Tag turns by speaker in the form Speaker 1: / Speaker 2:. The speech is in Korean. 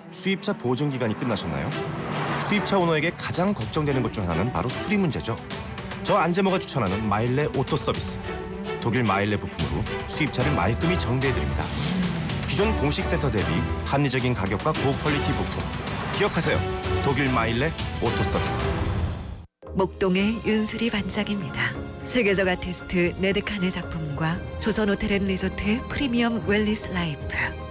Speaker 1: 수입차 보증 기간이 끝나셨나요? 수입차 오너에게 가장 걱정되는 것 중 하나는 바로 수리 문제죠. 저 안재모가 추천하는 마일레 오토 서비스. 독일 마일레 부품으로 수입차를 말끔히 정비해드립니다. 기존 공식 센터 대비 합리적인 가격과 고퀄리티 부품. 기억하세요. 독일 마일레 오토 서비스.
Speaker 2: 목동의 윤수리 반장입니다. 세계적 아티스트 네드칸의 작품과 조선 호텔 앤 리조트의 프리미엄 웰리스 라이프.